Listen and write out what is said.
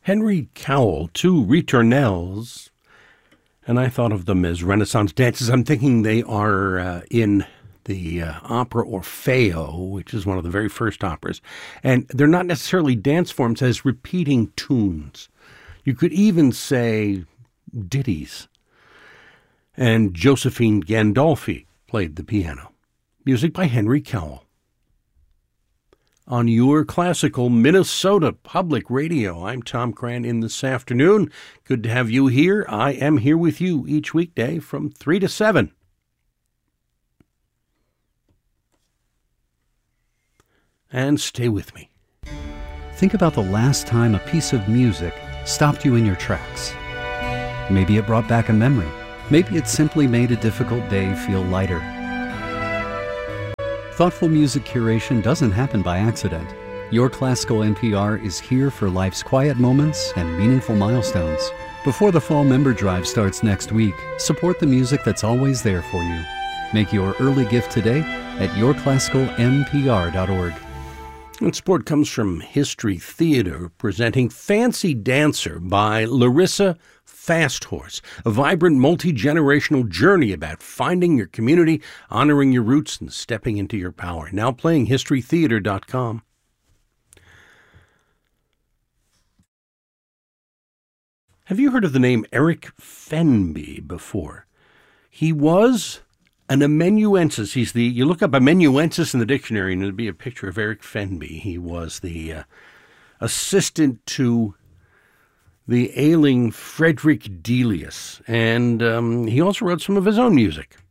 Henry Cowell, two ritornelles, and I thought of them as Renaissance dances. I'm thinking they are in the opera Orfeo, which is one of the very first operas, and they're not necessarily dance forms as repeating tunes. You could even say ditties. And Josephine Gandolfi played the piano. Music by Henry Cowell. On your classical Minnesota Public Radio, I'm Tom Cran this afternoon. Good to have you here. I am here with you each weekday from 3 to 7. And stay with me. Think about the last time a piece of music stopped you in your tracks. Maybe it brought back a memory. Maybe it simply made a difficult day feel lighter. Thoughtful music curation doesn't happen by accident. Your Classical NPR is here for life's quiet moments and meaningful milestones. Before the fall member drive starts next week, support the music that's always there for you. Make your early gift today at yourclassicalnpr.org. And support comes from History Theater, presenting Fancy Dancer by Larissa Fasthorse, a vibrant, multi-generational journey about finding your community, honoring your roots, and stepping into your power. Now playing historytheater.com. Have you heard of the name Eric Fenby before? He was an amanuensis. You look up amanuensis in the dictionary and it'll be a picture of Eric Fenby. He was the assistant to the ailing Frederick Delius, and he also wrote some of his own music.